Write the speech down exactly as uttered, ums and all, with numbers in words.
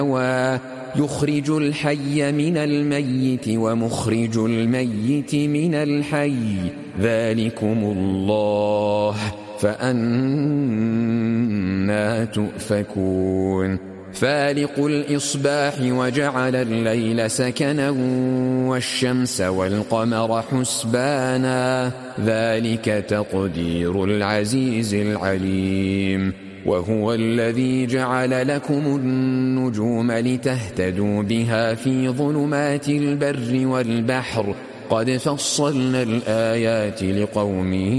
يخرج الحي من الميت ومخرج الميت من الحي ذلكم الله فأنى تؤفكون فالق الإصباح وجعل الليل سكنا والشمس والقمر حسبانا ذلك تقدير العزيز العليم وهو الذي جعل لكم النجوم لتهتدوا بها في ظلمات البر والبحر قد فصلنا الآيات لقوم